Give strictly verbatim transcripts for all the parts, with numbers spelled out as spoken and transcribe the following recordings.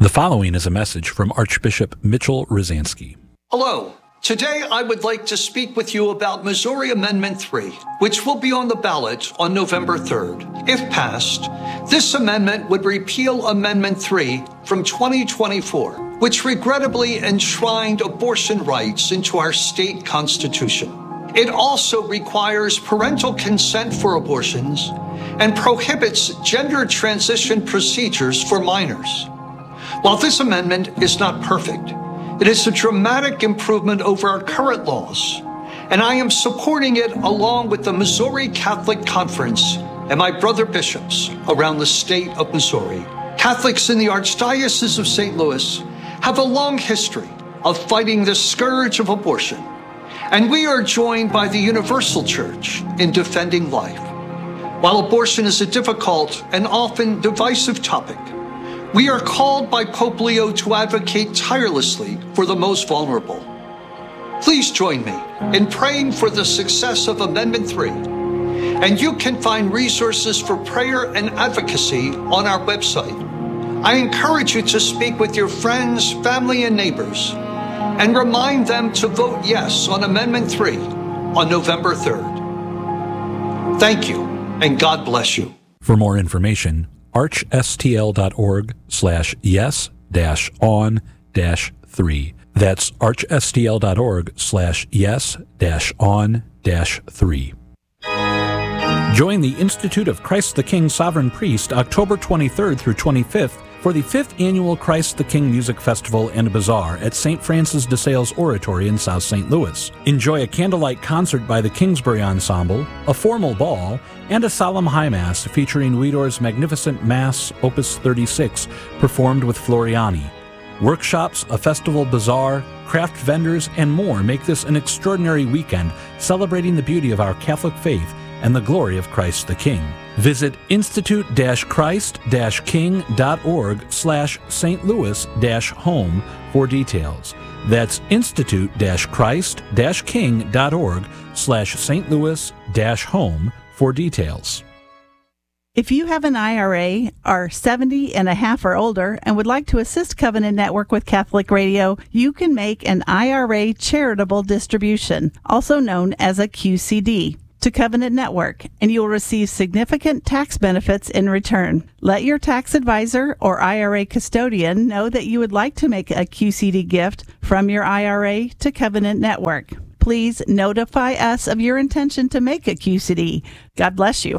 The following is a message from Archbishop Mitchell Rosansky. Hello. Today I would like to speak with you about Missouri Amendment three, which will be on the ballot on November third. If passed, this amendment would repeal Amendment three from twenty twenty-four, which regrettably enshrined abortion rights into our state constitution. It also requires parental consent for abortions and prohibits gender transition procedures for minors. While this amendment is not perfect, it is a dramatic improvement over our current laws, and I am supporting it along with the Missouri Catholic Conference and my brother bishops around the state of Missouri. Catholics in the Archdiocese of Saint Louis have a long history of fighting the scourge of abortion, and we are joined by the Universal Church in defending life. While abortion is a difficult and often divisive topic, we are called by Pope Leo to advocate tirelessly for the most vulnerable. Please join me in praying for the success of Amendment three, and you can find resources for prayer and advocacy on our website. I encourage you to speak with your friends, family, and neighbors, and remind them to vote yes on Amendment three on November third. Thank you, and God bless you. For more information, archstl.org slash yes dash on dash three. That's archstl.org slash yes dash on dash three. Join the Institute of Christ the King Sovereign Priest October twenty-third through twenty-fifth for the fifth Annual Christ the King Music Festival and Bazaar at Saint Francis de Sales Oratory in South Saint Louis. Enjoy a candlelight concert by the Kingsbury Ensemble, a formal ball, and a solemn high mass featuring Widor's magnificent Mass, Opus thirty-six, performed with Floriani. Workshops, a festival bazaar, craft vendors, and more make this an extraordinary weekend celebrating the beauty of our Catholic faith and the glory of Christ the King. Visit institute-christ-king.org slash St. Louis-home for details. That's institute-christ-king.org slash St. Louis-home for details. If you have an I R A, are seventy and a half or older, and would like to assist Covenant Network with Catholic Radio, you can make an I R A charitable distribution, also known as a Q C D, to Covenant Network, and you will receive significant tax benefits in return. Let your tax advisor or I R A custodian know that you would like to make a Q C D gift from your I R A to Covenant Network. Please notify us of your intention to make a Q C D. God bless you.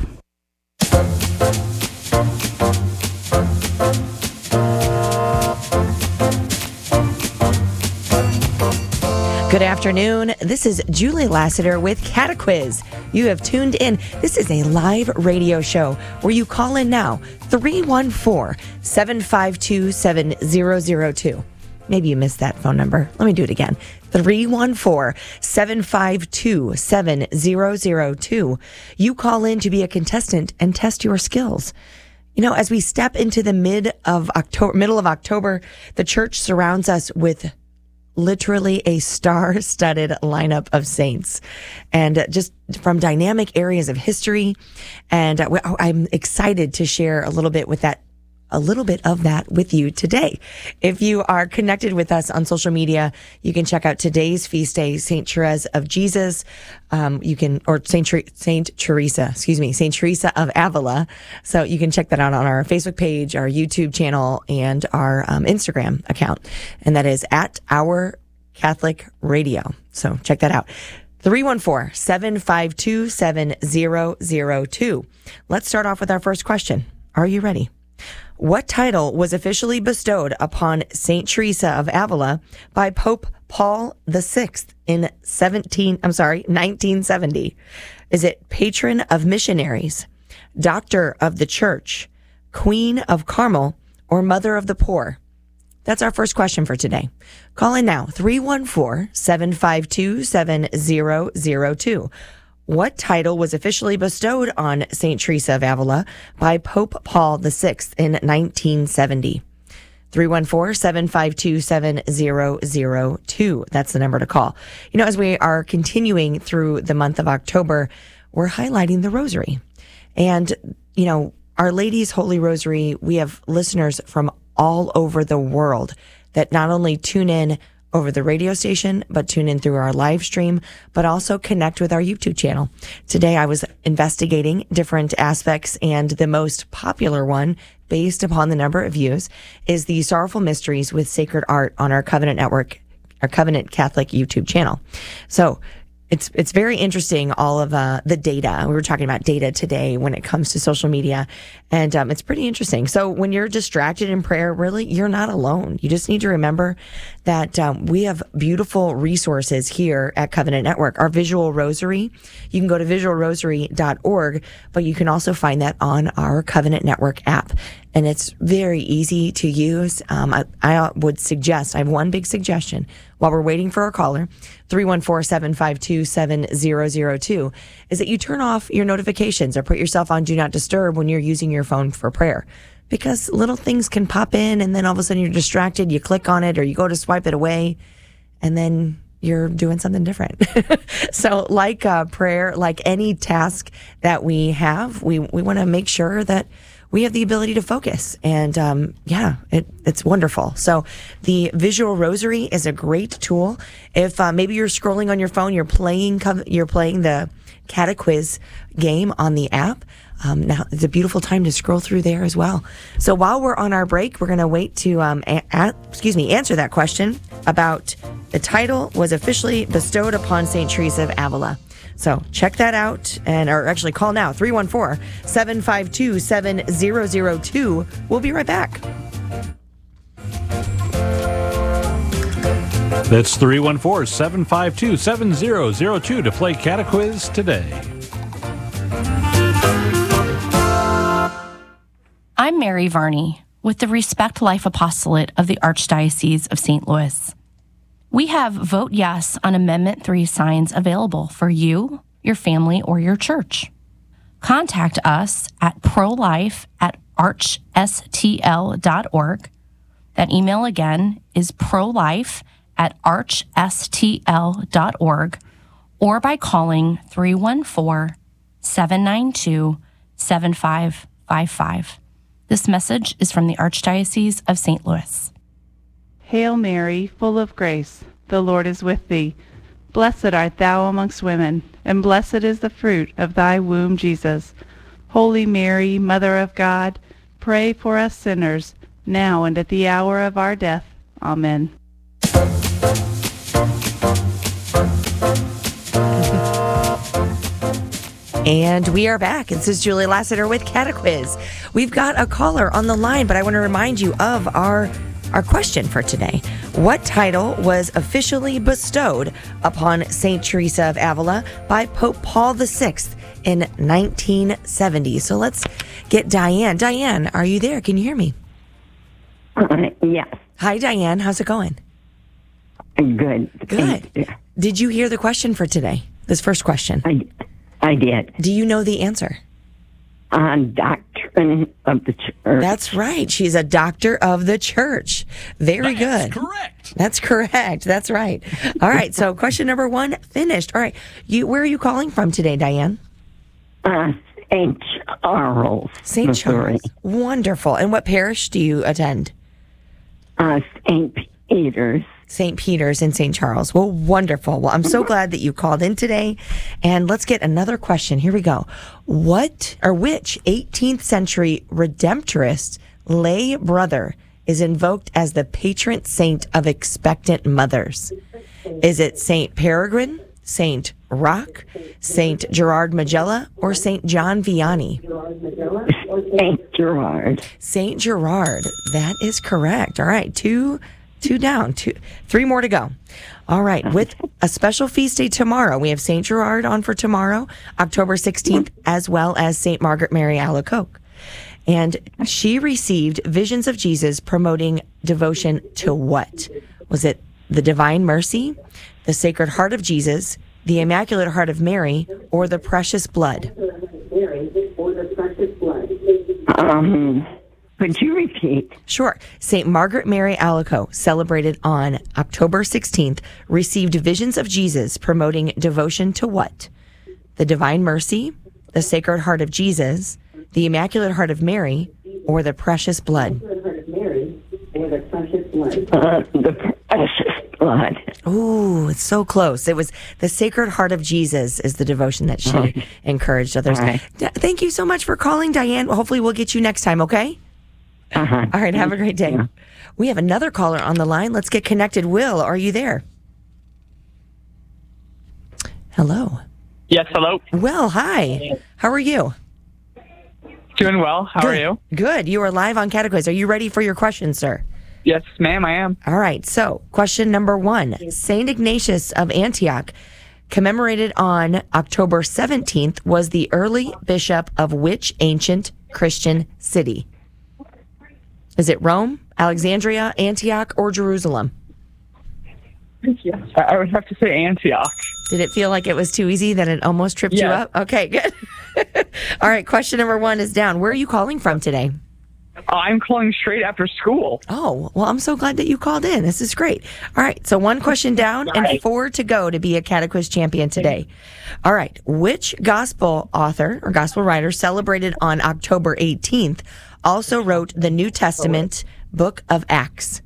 Good afternoon. This is Julie Lassiter with Catequiz. You have tuned in. This is a live radio show where you call in now, three one four, seven five two, seven zero zero two. Maybe you missed that phone number. Let me do it again. three one four, seven five two, seven zero zero two. You call in to be a contestant and test your skills. You know, as we step into the mid of October, middle of October, the church surrounds us with literally a star-studded lineup of saints, and just from dynamic areas of history. And I'm excited to share a little bit with that, a little bit of that with you today. If you are connected with us on social media, you can check out today's feast day, Saint Therese of Jesus. Um, you can, or Saint Ter- Saint Teresa, excuse me, Saint Teresa of Avila. So you can check that out on our Facebook page, our YouTube channel, and our um, Instagram account. And that is at Our Catholic Radio. So check that out. three one four, seven five two, seven zero zero two. Let's start off with our first question. Are you ready? What title was officially bestowed upon Saint Teresa of Avila by Pope Paul the Sixth in seventeen, I'm sorry, nineteen seventy? Is it Patron of Missionaries, Doctor of the Church, Queen of Carmel, or Mother of the Poor? That's our first question for today. Call in now, three one four, seven five two, seven zero zero two. What title was officially bestowed on Saint Teresa of Avila by Pope Paul the Sixth in nineteen seventy? three one four, seven five two, seven zero zero two. That's the number to call. You know, as we are continuing through the month of October, we're highlighting the Rosary. And, you know, Our Lady's Holy Rosary, we have listeners from all over the world that not only tune in over the radio station, but tune in through our live stream, but also connect with our YouTube channel. Today, I was investigating different aspects, and the most popular one, based upon the number of views, is the Sorrowful Mysteries with Sacred Art on our Covenant Network, our Covenant Catholic YouTube channel. So it's it's very interesting, all of uh, the data. We were talking about data today when it comes to social media, and um, it's pretty interesting. So when you're distracted in prayer, really, you're not alone. You just need to remember that um, we have beautiful resources here at Covenant Network. Our visual rosary, you can go to visual rosary dot org, but you can also find that on our Covenant Network app. And it's very easy to use. Um, I, I would suggest, I have one big suggestion while we're waiting for our caller, three one four, seven five two, seven zero zero two, is that you turn off your notifications or put yourself on Do Not Disturb when you're using your phone for prayer. Because little things can pop in and then all of a sudden you're distracted, you click on it or you go to swipe it away and then you're doing something different. So like uh, prayer, like any task that we have, we, we want to make sure that we have the ability to focus. And um, yeah, it, it's wonderful. So the Visual Rosary is a great tool. If uh, maybe you're scrolling on your phone, you're playing you're playing the Catequiz game on the app. Um, now it's a beautiful time to scroll through there as well. So while we're on our break, we're going to wait to um, a- a- excuse me answer that question about the title was officially bestowed upon Saint Teresa of Avila. So check that out, and or actually call now, three one four, seven five two, seven zero zero two. We'll be right back. That's three one four, seven five two, seven zero zero two to play Catequiz today. I'm Mary Varney with the Respect Life Apostolate of the Archdiocese of Saint Louis. We have Vote Yes on Amendment three signs available for you, your family, or your church. Contact us at prolife at arch s t l dot org. That email again is prolife at arch s t l dot org, or by calling three one four, seven nine two, seven five five five. This message is from the Archdiocese of Saint Louis. Hail Mary, full of grace, the Lord is with thee. Blessed art thou amongst women, and blessed is the fruit of thy womb, Jesus. Holy Mary, Mother of God, pray for us sinners, now and at the hour of our death. Amen. And we are back. This is Julie Lassiter with Catequiz. We've got a caller on the line, but I want to remind you of our our question for today. What title was officially bestowed upon Saint Teresa of Avila by Pope Paul the Sixth in nineteen seventy? So let's get Diane. Diane, are you there? Can you hear me? Uh, yes. Hi, Diane. How's it going? Good. Good. Did you hear the question for today? This first question. I, I did. Do you know the answer? On doctrine of the church. That's right. She's a doctor of the church. Very good. That's correct. That's correct. That's right. All right. So question number one finished. All right. You, where are you calling from today, Diane? Uh, Saint Charles. Saint Charles. Wonderful. And what parish do you attend? Uh, Saint Peter's. Saint Peter's in Saint Charles. Well, wonderful. Well, I'm so glad that you called in today. And let's get another question. Here we go. What or which eighteenth century Redemptorist lay brother is invoked as the patron saint of expectant mothers? Is it Saint Peregrine, Saint Roch, Saint Gerard Majella, or Saint John Vianney? Saint Gerard. Saint Gerard. That is correct. All right. Two Two down, two, three more to go. All right. With a special feast day tomorrow, we have Saint Gerard on for tomorrow, October sixteenth, as well as Saint Margaret Mary Alacoque. And she received visions of Jesus promoting devotion to what? Was it the Divine Mercy, the Sacred Heart of Jesus, the Immaculate Heart of Mary, or the Precious Blood? Um... Could you repeat? Sure. Saint Margaret Mary Alacoque, celebrated on October sixteenth, received visions of Jesus promoting devotion to what? The Divine Mercy, the Sacred Heart of Jesus, the Immaculate Heart of Mary, or the Precious Blood? Uh, the precious blood. Ooh, it's so close. It was the Sacred Heart of Jesus is the devotion that she encouraged others. Right. D- Thank you so much for calling, Diane. Hopefully we'll get you next time, okay? Uh-huh. All right, have a great day. We have another caller on the line. Let's get connected. Will, are you there? Hello. Yes, hello. Will, hi. How are you? Doing well. How Good. are you? Good. You are live on Catequiz. Are you ready for your question, sir? Yes, ma'am, I am. All right. So, question number one. Saint Ignatius of Antioch, commemorated on October seventeenth, was the early bishop of which ancient Christian city? Is it Rome, Alexandria, Antioch, or Jerusalem? Yes. I I would have to say Antioch. Did it feel like it was too easy that it almost tripped you Yes. up? Okay, good. All right, question number one is down. Where are you calling from today? I'm calling straight after school. Oh, well, I'm so glad that you called in. This is great. All right, so one question down and four to go to be a Catequiz champion today. All right, which gospel author or gospel writer celebrated on October eighteenth also wrote the New Testament book of Acts?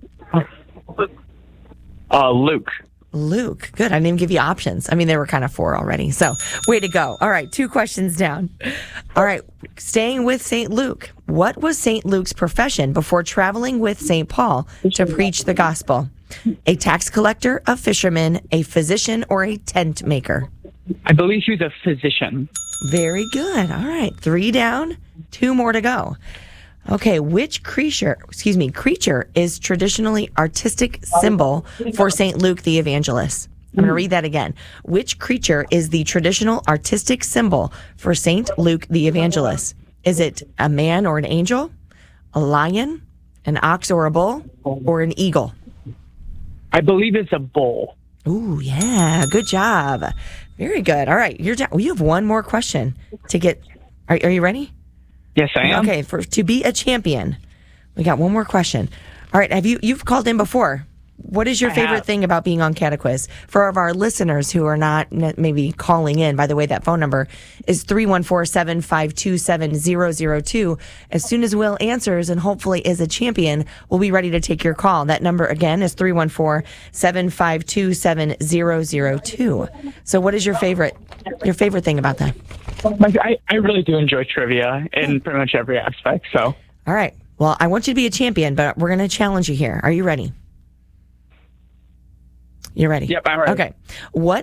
Uh, Luke. Luke. Good. I didn't even give you options. I mean, there were kind of four already. So, way to go. All right, two questions down. All right, staying with Saint Luke. What was Saint Luke's profession before traveling with Saint Paul to preach the gospel? A tax collector, a fisherman, a physician, or a tent maker? I believe he was a physician. Very good. All right, three down, two more to go. Okay, which creature, excuse me, creature is traditionally artistic symbol for Saint Luke the Evangelist? I'm going to read that again. Which creature is the traditional artistic symbol for Saint Luke the Evangelist? Is it a man or an angel, a lion, an ox or a bull, or an eagle? I believe it's a bull. Ooh, yeah, good job. Very good. All right, you're down. We have one more question to get. Are, are you ready? Yes, I am. Okay, for to be a champion, we got one more question. All right, have you you've called in before? What is your I favorite have. thing about being on Catequiz? For our listeners who are not n- maybe calling in, by the way, that phone number is three one four, seven five two, seven zero zero two. As soon as Will answers and hopefully is a champion, we'll be ready to take your call. That number again is three one four, seven five two, seven zero zero two. So what is your favorite your favorite thing about that? My, I, I really do enjoy trivia in pretty much every aspect, so. All right. Well, I want you to be a champion, but we're going to challenge you here. Are you ready? You're ready? Yep, I'm ready. Okay. What